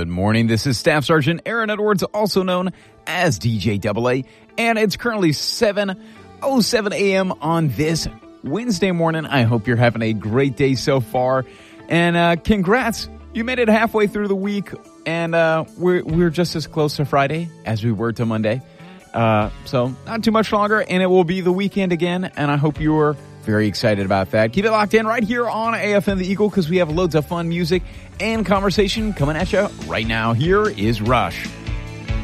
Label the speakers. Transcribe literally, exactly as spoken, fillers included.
Speaker 1: Good morning. This is Staff Sergeant Aaron Edwards, also known as D J Double A, and it's currently seven oh seven a.m. on this Wednesday morning. I hope you're having a great day so far, and uh, congrats. You made it halfway through the week, and uh, we're, we're just as close to Friday as we were to Monday. Uh, so not too much longer, and it will be the weekend again, and I hope you're very excited about that. Keep it locked in right here on A F M The Eagle because we have loads of fun music and conversation coming at you right now. Here is Rush.